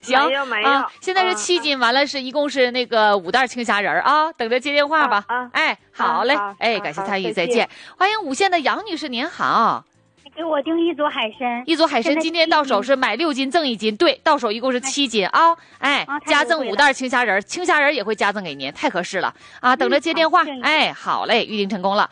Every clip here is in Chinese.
行， 没有现在是7斤，完了一共是那个5袋青虾仁啊，等着接电话吧。哎，好嘞，感谢参与，再见。欢迎5线的杨女士，您好。 给我订一组海参， 一组海参今天到手是买6斤赠1斤，对，到手一共是7斤啊！加赠5袋青虾仁，青虾仁也会加赠给您，太合适了啊！等着接电话，好嘞，预定成功了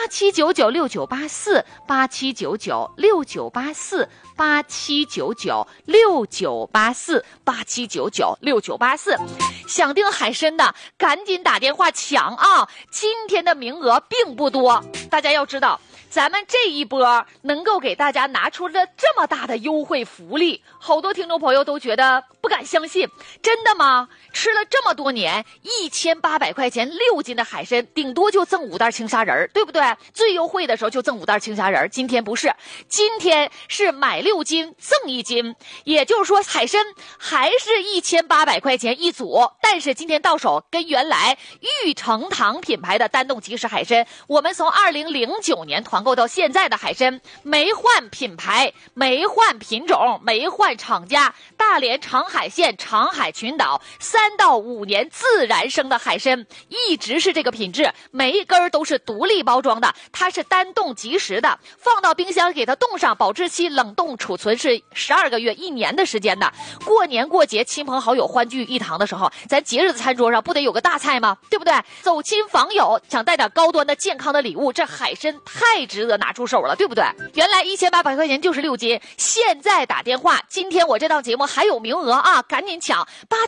，87996984，87996984，87996984，想订海参的赶紧打电话抢啊！今天的名额并不多，大家要知道。咱们这一波能够给大家拿出了这么大的优惠福利，好多听众朋友都觉得不敢相信，真的吗？吃了这么多年，1800块钱6斤的海参，顶多就赠5袋青虾仁，对不对？最优惠的时候就赠5袋青虾仁，今天不是，今天是买6斤赠1斤，也就是说海参还是1800块钱一组，但是今天到手跟原来玉成堂品牌的单冻即食海参，我们从2009年团购到现在的海参没换品牌，没换品种，没换厂家，大连长海县长海群岛3到5年自然生的海参，一直是这个品质，每一根都是独立包装的，它是单冻即食的，放到冰箱给它冻上，保质期冷冻储存是12个月1年的时间的。过年过节亲朋好友欢聚一堂的时候，咱节日的餐桌上不得有个大菜吗？对不对？走亲访友想带点高端的健康的礼物，这海参太值得拿出手了，对不对？原来1800块钱就是6斤，现在打电话，今天我这档节目还有名额啊，赶紧抢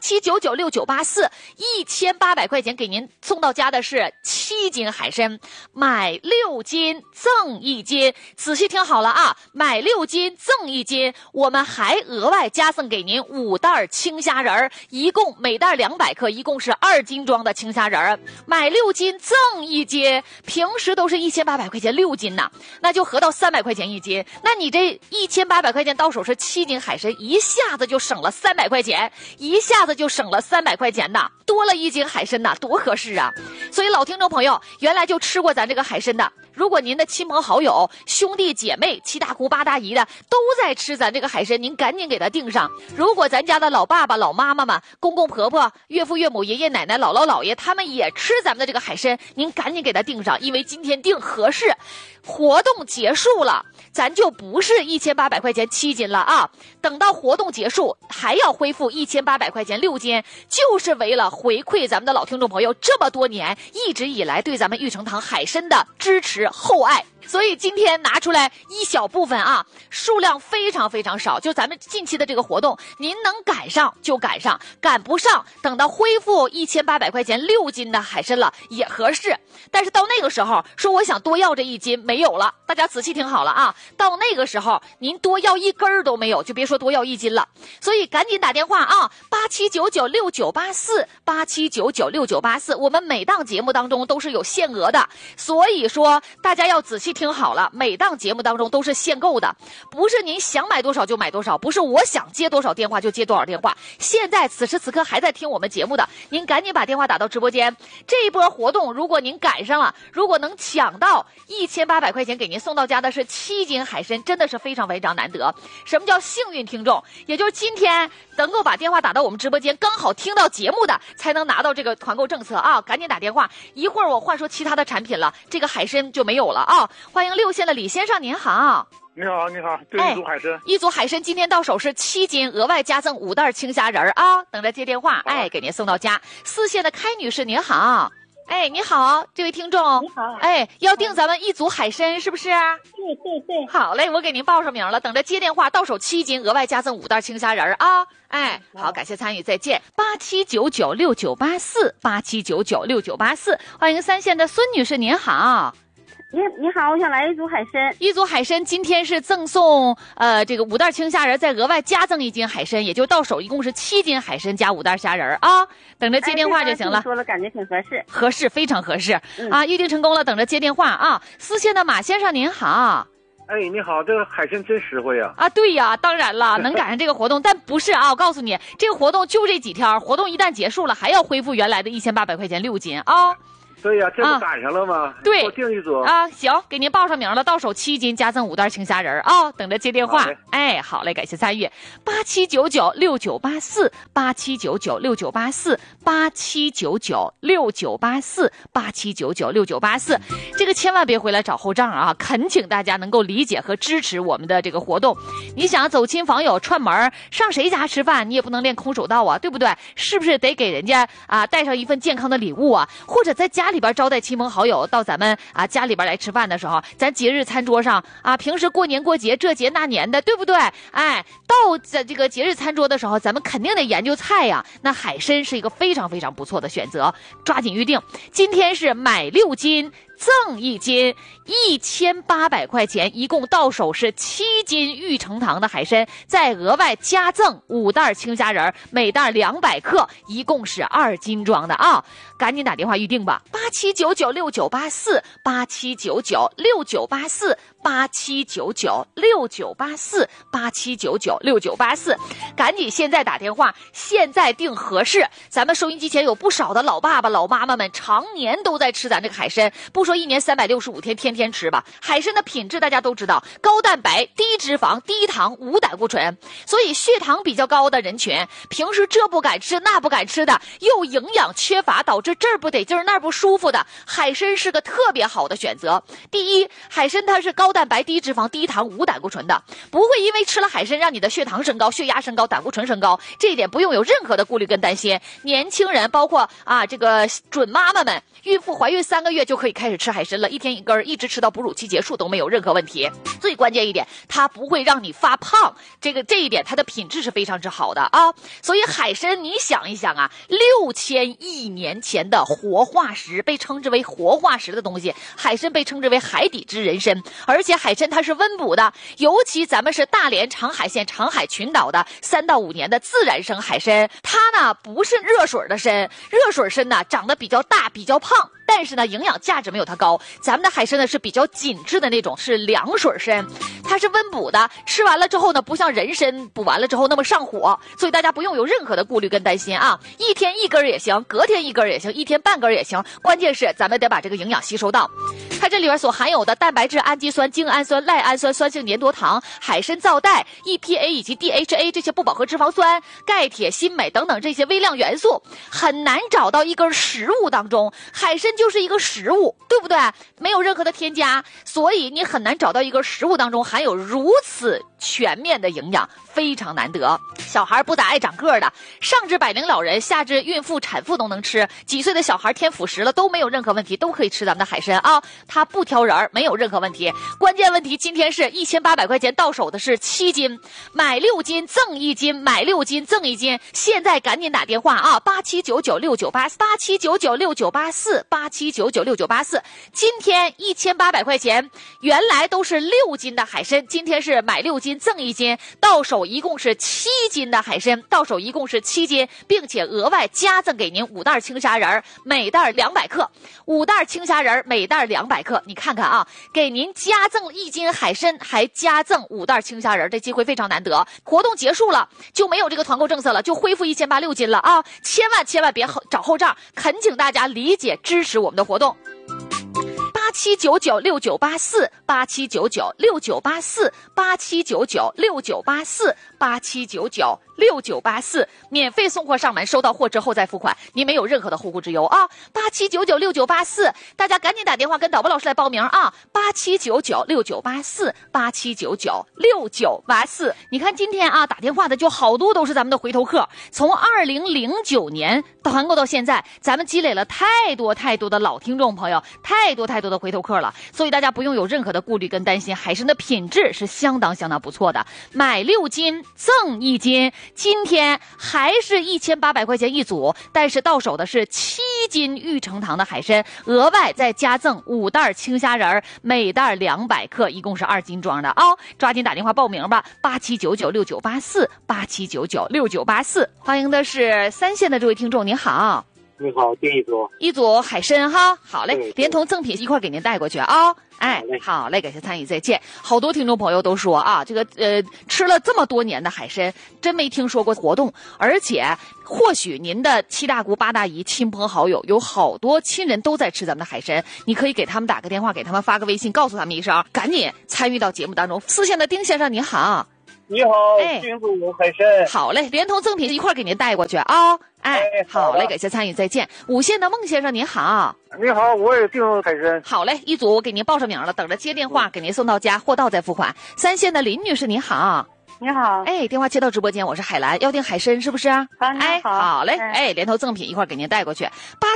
！87996984，1800块钱给您送到家的是7斤海参，买6斤赠1斤，仔细听好了啊，买6斤赠1斤，我们还额外加赠给您5袋青虾仁，一共每袋200克，一共是2斤装的青虾仁，买6斤赠1斤，平时都是1800块钱6斤呢，那就合到300块钱1斤，那你这1800块钱到手是7斤海参，一下子就省了300块钱，一下子就省了300块钱呐，多了1斤海参呐，多合适啊！所以老听众朋友，原来就吃过咱这个海参的，如果您的亲朋好友、兄弟姐妹、7大姑八大姨的都在吃咱这个海参，您赶紧给他订上。如果咱家的老爸爸、老妈妈们、公公婆婆、岳父岳母、爷爷奶奶、姥姥姥爷，他们也吃咱们的这个海参，您赶紧给他订上，因为今天订合适。活动结束了，咱就不是1800块钱7斤了啊！等到活动结束，还要恢复1800块钱6斤，就是为了回馈咱们的老听众朋友这么多年一直以来对咱们玉成堂海参的支持厚爱。所以今天拿出来一小部分啊，数量非常非常少，就咱们近期的这个活动，您能赶上就赶上，赶不上等到恢复1800块钱6斤的海参了也合适。但是到那个时候说我想多要这1斤没有了，大家仔细听好了啊，到那个时候您多要1根都没有，就别说多要1斤了。所以赶紧打电话啊，87996984，87996984，我们每档节目当中都是有限额的，所以说大家要仔细听好了，每档节目当中都是限购的，不是您想买多少就买多少，不是我想接多少电话就接多少电话。现在此时此刻还在听我们节目的，您赶紧把电话打到直播间。这一波活动如果您赶上了，如果能抢到1800块钱给您送到家的是7斤海参，真的是非常非常难得。什么叫幸运听众？也就是今天能够把电话打到我们直播间，刚好听到节目的才能拿到这个团购政策啊！赶紧打电话，一会儿我换说其他的产品了，这个海参就没有了啊！欢迎6线的李先生，您好。 你好，你好，对，一组海参， 一组海参今天到手是7斤，额外加赠5袋青虾仁啊！等着接电话，给您送到家。4线的开女士，您好。你好，这位听众， 你好， 要订咱们一组海参是不是？ 对， 好嘞，我给您报上名了，等着接电话，到手7斤，额外加赠5袋青虾仁啊！好，感谢参与，再见。87996984，87996984，欢迎3线的孙女士，您好。 你好，我想来一组海参。 一组海参今天是赠送这个5袋青虾仁，再额外加赠1斤海参，也就到手一共是7斤海参加5袋虾仁啊！等着接电话就行了。 说了，感觉挺合适， 合适，非常合适啊！预定成功了，等着接电话啊！4线的马先生您好。 你好，这个海参真实惠啊！ 对呀，当然了，能赶上这个活动，但不是啊！我告诉你，这个活动就这几天，活动一旦结束了，还要恢复原来的1800块钱6斤啊！ 对呀，这不赶上了吗？ 对， 我订一组啊，行，给您报上名了，到手7斤，加赠5袋青虾仁啊，等着接电话。哎，好嘞，感谢参与87996984，87996984，87996984，这个千万别回来找后账啊！恳请大家能够理解和支持我们的这个活动。你想走亲访友串门上谁家吃饭，你也不能练空手道啊，对不对？是不是得给人家啊带上一份健康的礼物啊？或者在家里边招待亲朋好友到咱们啊家里边来吃饭的时候，咱节日餐桌上啊，平时过年过节这节那年的，对不对？哎，到这个节日餐桌的时候，咱们肯定得研究菜呀。那海参是一个非常非常不错的选择，抓紧预定。今天是买6斤赠1斤，1800块钱，一共到手是7斤玉成堂的海参，再额外加赠5袋青虾仁，每袋200克，一共是2斤装的啊！赶紧打电话预定吧，87996984，87996984，87996984，赶紧现在打电话，现在定合适。咱们收音机前有不少的老爸爸老妈妈们，常年都在吃咱这个海参，不说1年365天天天吃吧，海参的品质大家都知道，高蛋白、低脂肪、低糖、无胆固醇，所以血糖比较高的人群，平时这不敢吃那不敢吃的，又营养缺乏，导致这儿不得劲儿那儿不舒服的，海参是个特别好的选择。第一，海参它是高蛋白、低脂肪、低糖、无胆固醇的，不会因为吃了海参让你的血糖升高、血压升高、胆固醇升高，这一点不用有任何的顾虑跟担心。年轻人包括这个准妈妈们，孕妇怀孕3个月就可以开始吃海参了，1天1根，一直吃到哺乳期结束都没有任何问题。最关键一点，它不会让你发胖，这一点它的品质是非常之好的啊。所以海参你想一想啊，6000亿年前的活化石，被称之为活化石的东西，海参被称之为海底之人参，而且海参它是温补的，尤其咱们是大连长海县长海群岛的3到5年的自然生海参，它呢不是热水的参，热水参呢长得比较大比较胖，但是呢营养价值没有它高，咱们的海参呢是比较紧致的那种，是凉水参，它是温补的，吃完了之后呢不像人参补完了之后那么上火，所以大家不用有任何的顾虑跟担心啊，1天1根也行，隔天1根也行，1天半根也行，关键是咱们得把这个营养吸收到。它这里边所含有的蛋白质、氨基酸、精氨酸、赖氨酸、酸性粘多糖、海参皂带、EPA 以及 DHA 这些不饱和脂肪酸、钙、铁、锌、镁等等这些微量元素，很难找到一根食物当中，海参就是一个食物，对不对？没有任何的添加，所以你很难找到一根食物当中含有如此全面的营养，非常难得。小孩不咋爱长个的，上至百龄老人，下至孕妇、产妇都能吃，几岁的小孩添辅食了都没有任何问题，都可以吃咱们的海参啊，它不挑人，没有任何问题。关键问题今天是1800块钱到手的是7斤，买6斤赠1斤，买6斤赠1斤，现在赶紧打电话啊，87996984，87996984，87996984，今天1800块钱，原来都是6斤的海参，今天是买6斤赠1斤，到手一共是7斤的海参，到手一共是7斤，并且额外加赠给您5袋青虾仁，每袋200克，5袋青虾仁每袋200克，你看看啊，给您加赠1斤海参，还加赠5袋青虾仁，这机会非常难得。活动结束了就没有这个团购政策了，就恢复1800 6斤了啊！千万别找后账，恳请大家理解支持我们的活动。87996984，87996984，87996984，免费送货上门，收到货之后再付款，您没有任何的后顾之忧啊！87996984，大家赶紧打电话跟导播老师来报名啊！87996984，87996984，你看今天啊打电话的就好多都是咱们的回头客，从2009年团购到现在，咱们积累了太多的老听众朋友，太多的回头客了，所以大家不用有任何的顾虑跟担心，海参的品质是相当不错的。买6斤赠1斤，今天还是1800块钱一组，但是到手的是7斤玉成堂的海参，额外再加赠5袋青虾仁，每袋200克，一共是2斤装的啊！抓紧打电话报名吧，87996984，87996984。欢迎的是3线的这位听众，您好。 你好，丁一组。 一组海参哈，好嘞， 对连同赠品一块给您带过去啊。哎，好嘞，感谢参与，再见。好多听众朋友都说啊，这个吃了这么多年的海参，真没听说过活动，而且或许您的七大姑八大姨、亲朋好友有好多亲人都在吃咱们的海参，你可以给他们打个电话，给他们发个微信，告诉他们一声，赶紧参与到节目当中。四线的丁先生您好。 你好，金组海参。 好嘞，连同赠品一块给您带过去啊。哎，好嘞，感谢参与，再见。五线的孟先生您好。 你好，我也订海参。 好嘞，一组我给您报上名了，等着接电话，给您送到家，货到再付款。三线的林女士您好。 你好， 哎，电话接到直播间，我是海兰，要订海参是不是？哎，好嘞，哎，连头赠品一块给您带过去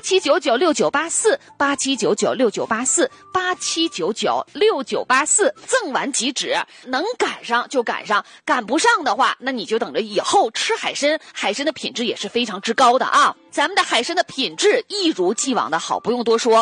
，87996984，87996984，87996984，赠完即止，能赶上就赶上，赶不上的话，那你就等着以后吃海参，海参的品质也是非常之高的啊。咱们的海参的品质一如既往的好，不用多说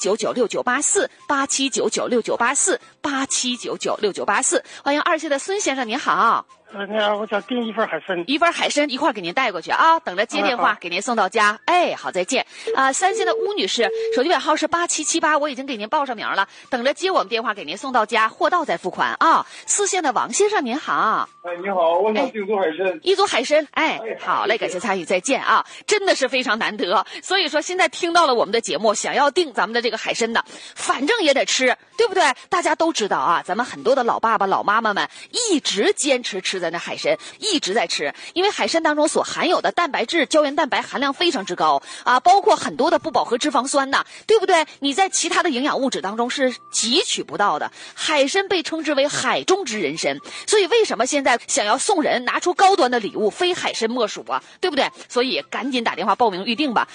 ，87996984，87996984，87996984，欢迎二线的孙先生您好。 你好，我想订一份海参， 一份海参一块给您带过去啊，等着接电话给您送到家。哎，好，再见。三线的巫女士，手机尾号是8778，我已经给您报上名了，等着接我们电话给您送到家，货到再付款啊。四线的王先生您好。 哎，你好，我想订组海参， 一组海参。哎，好嘞，感谢参与，再见啊，真的是非常难得。所以说现在听到了我们的节目，想要订咱们的这个海参的，反正也得吃，对不对？大家都知道啊，咱们很多的老爸爸老妈妈们一直坚持吃咱的海参，一直在吃，因为海参当中所含有的蛋白质、胶原蛋白含量非常之高啊，包括很多的不饱和脂肪酸呐，对不对？你在其他的营养物质当中是汲取不到的。海参被称之为海中之人参，所以为什么现在想要送人拿出高端的礼物，非海参莫属啊，对不对？所以赶紧打电话报名预定吧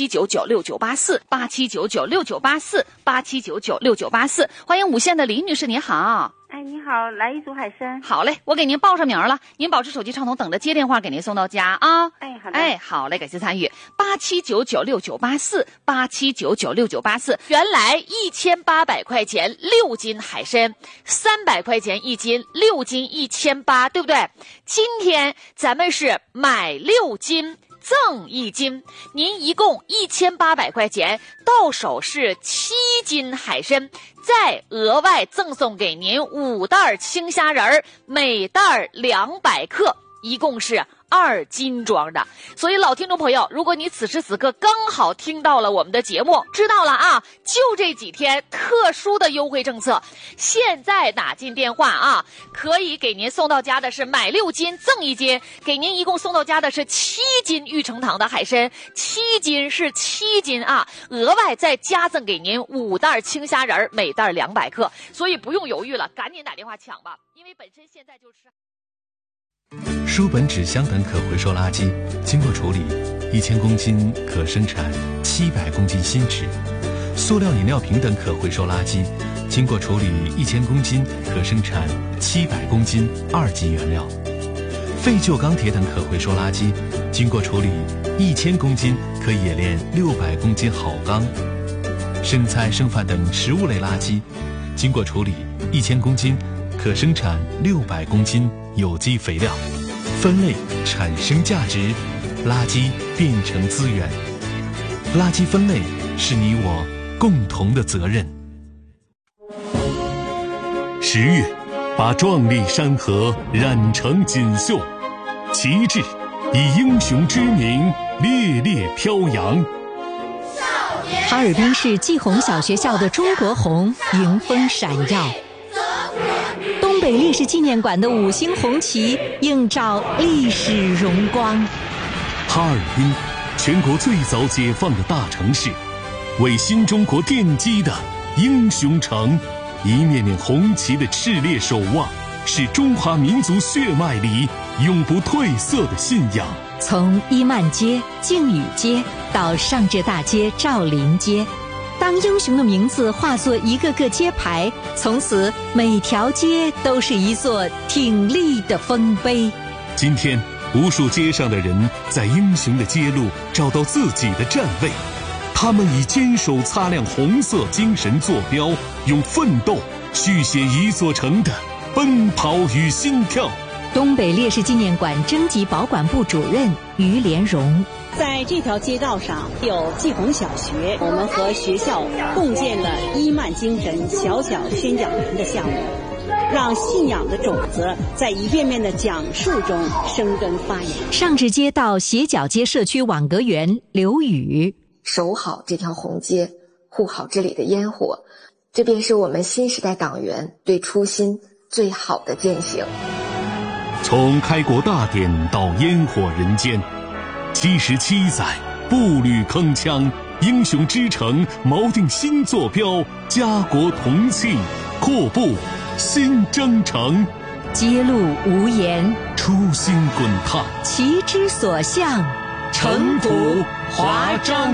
，87996984，87996984，87996984，欢迎五线的李女士您好。 哎，你好，来一组海参。 好嘞，我给您报上名了，您保持手机畅通，等着接电话给您送到家啊。 哎，好的。 哎，好嘞，感谢参与。87996984，87996984，原来1800块钱6斤海参，300块钱1斤，6斤1800，对不对？今天咱们是买6斤。赠1斤，您一共1800块钱，到手是7斤海参，再额外赠送给您5袋青虾仁，每袋200克，一共是2斤装的。所以老听众朋友，如果你此时此刻刚好听到了我们的节目，知道了啊，就这几天特殊的优惠政策，现在打进电话啊，可以给您送到家的是买6斤赠1斤，给您一共送到家的是7斤玉成堂的海参，7斤是7斤啊，额外再加赠给您5袋青虾仁，每袋200克，所以不用犹豫了，赶紧打电话抢吧，因为本身现在就是书本、纸箱等可回收垃圾经过处理，1000公斤可生产700公斤新纸；塑料饮料瓶等可回收垃圾经过处理1000公斤可生产700公斤2级原料；废旧钢铁等可回收垃圾经过处理1000公斤可冶炼600公斤好钢；生菜、剩饭等食物类垃圾经过处理1000公斤可生产600公斤有机肥料。分类产生价值，垃圾变成资源。垃圾分类是你我共同的责任。10月，把壮丽山河染成锦绣，旗帜以英雄之名烈烈飘扬。 哈尔滨市季红小学校的中国红迎风闪耀，东北烈士纪念馆的5星红旗映照历史荣光。 哈尔滨，全国最早解放的大城市，为新中国奠基的英雄城，一面面红旗的炽烈守望，是中华民族血脉里永不褪色的信仰。 从伊曼街、靖宇街到上浙大街、赵林街，当英雄的名字化作一个个街牌，从此每条街都是一座挺立的丰碑。 今天，无数街上的人在英雄的街路找到自己的站位，他们以坚守擦亮红色精神坐标，用奋斗续写一座城的奔跑与心跳。 东北烈士纪念馆征集保管部主任于连荣。 在这条街道上有季红小学，我们和学校共建了伊曼精神小小宣讲员的项目，让信仰的种子在一遍遍的讲述中生根发芽。 上至街道斜角街社区网格员刘宇， 守好这条红街，护好这里的烟火，这便是我们新时代党员对初心最好的践行。 从开国大典到烟火人间，77载步履铿锵，英雄之城锚定新坐标，家国同庆，阔步新征程。 揭露无言， 初心滚烫， 旗之所向， 尘土华章。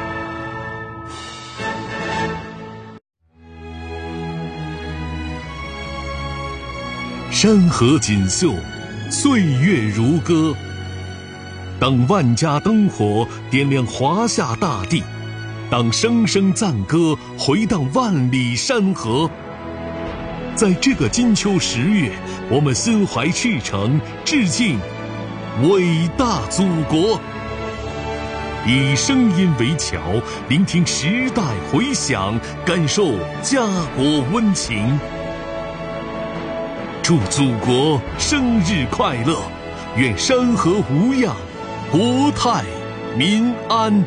山河锦绣，岁月如歌。当万家灯火点亮华夏大地，当声声赞歌回荡万里山河。在这个金秋10月，我们心怀赤诚，致敬伟大祖国。以声音为桥，聆听时代回响，感受家国温情。祝祖国生日快乐，愿山河无恙，国泰民安。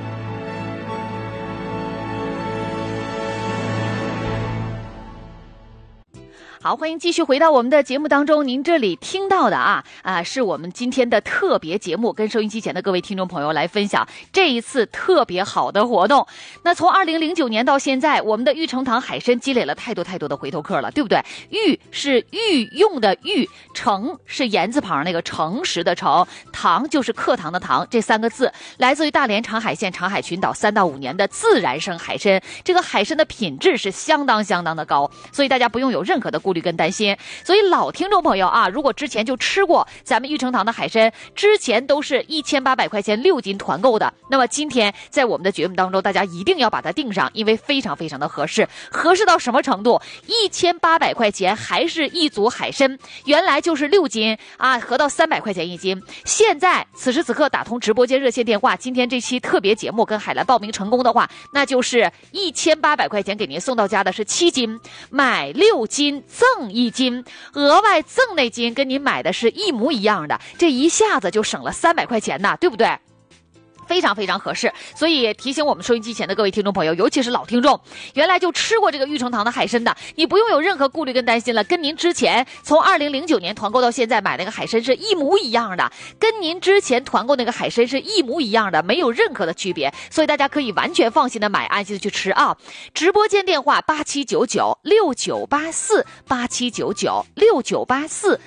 好，欢迎继续回到我们的节目当中。您这里听到的是我们今天的特别节目，跟收音机前的各位听众朋友来分享这一次特别好的活动。那从2009年到现在，我们的玉成堂海参积累了太多的回头客了，对不对？玉是御用的玉，诚是言字旁那个诚实的诚，堂就是课堂的堂，这3个字来自于大连长海县长海群岛3到5年的自然生海参。这个海参的品质是相当的高，所以大家不用有任何的顾虑跟担心。所以老听众朋友如果之前就吃过咱们玉成堂的海参，之前都是1800块钱6斤团购的，那么今天在我们的节目当中，大家一定要把它订上，因为非常的合适到什么程度？1800块钱还是一组海参，原来就是6斤合到300块钱1斤。现在此时此刻打通直播间热线电话，今天这期特别节目跟海蓝报名成功的话，那就是1800块钱给您送到家的是7斤，买6斤赠1斤，额外赠那斤跟您买的是一模一样的，这一下子就省了300块钱呢，对不对？非常合适。所以提醒我们收音机前的各位听众朋友，尤其是老听众，原来就吃过这个玉成堂的海参的，你不用有任何顾虑跟担心了，跟您之前从2009年团购到现在买那个海参是一模一样的，跟您之前团购那个海参是一模一样的，没有任何的区别，所以大家可以完全放心的买，安心的去吃啊！直播间电话87996984 87996984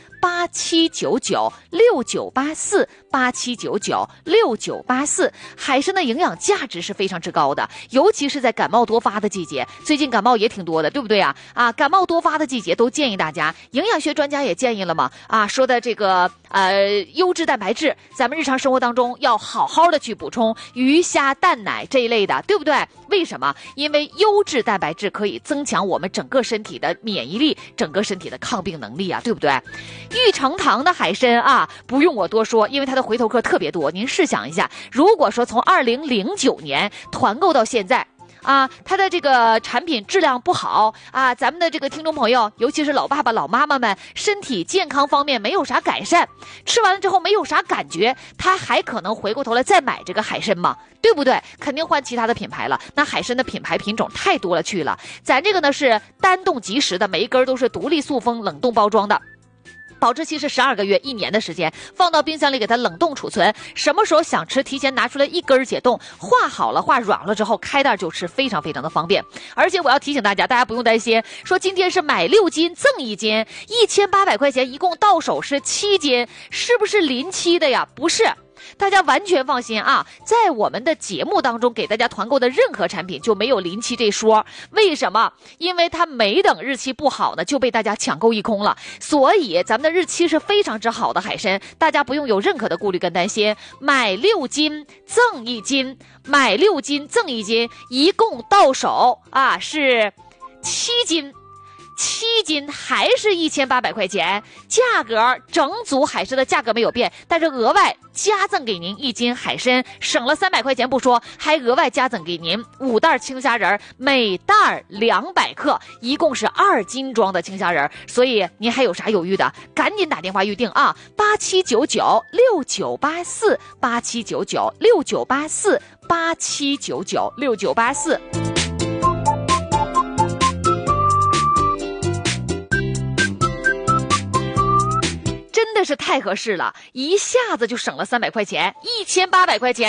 87996984，海参的营养价值是非常之高的，尤其是在感冒多发的季节，最近感冒也挺多的，对不对感冒多发的季节，都建议大家，营养学专家也建议了嘛说的这个优质蛋白质，咱们日常生活当中要好好的去补充鱼虾蛋奶这一类的，对不对？为什么？因为优质蛋白质可以增强我们整个身体的免疫力，整个身体的抗病能力对不对？玉成堂的海参不用我多说，因为它的回头客特别多。您试想一下，如果说从2009年团购到现在它的这个产品质量不好咱们的这个听众朋友，尤其是老爸爸老妈妈们，身体健康方面没有啥改善，吃完了之后没有啥感觉，他还可能回过头来再买这个海参吗？对不对？肯定换其他的品牌了。那海参的品牌品种太多了去了，咱这个呢是单冻即食的，每一根都是独立塑封冷冻包装的，保质期是12个月1年的时间，放到冰箱里给它冷冻储存，什么时候想吃提前拿出来一根解冻，化好了化软了之后开袋就吃，非常的方便。而且我要提醒大家不用担心，说今天是买6斤赠1斤，1800块钱一共到手是7斤，是不是临期的呀？不是。大家完全放心在我们的节目当中给大家团购的任何产品就没有临期这说。为什么？因为它没等日期不好呢就被大家抢购一空了，所以咱们的日期是非常之好的海参，大家不用有任何的顾虑跟担心。买6斤赠1斤，买6斤赠1斤，一共到手是7斤。 7斤还是1800块钱，价格整组海参的价格没有变，但是额外加赠给您1斤海参，省了300块钱不说，还额外加赠给您5袋青虾仁，每袋200克，一共是2斤装的青虾仁。所以您还有啥犹豫的，赶紧打电话预定啊！87996984，87996984，真的是太合适了，一下子就省了300块钱，1800块钱。